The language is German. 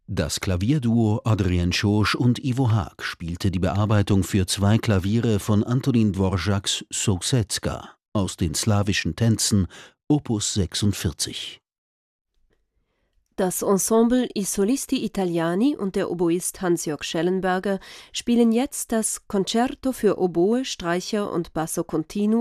Das Klavierduo Adrien Schosch und Ivo Haag spielte die Bearbeitung für 2 Klaviere von Antonín Dvořáks Sousedska aus den slawischen Tänzen, Opus 46. Das Ensemble I Solisti Italiani und der Oboist Hans-Jörg Schellenberger spielen jetzt das Concerto für Oboe, Streicher und Basso Continuo